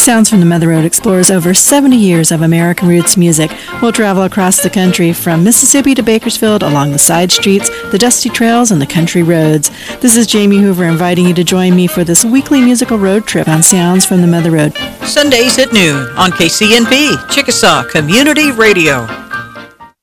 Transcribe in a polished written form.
Sounds from the Mother Road explores over 70 years of American roots music. We'll travel across the country from Mississippi to Bakersfield along the side streets, the dusty trails, and the country roads. This is Jamie Hoover inviting you to join me for this weekly musical road trip on Sounds from the Mother Road. Sundays at noon on KCNP, Chickasaw Community Radio.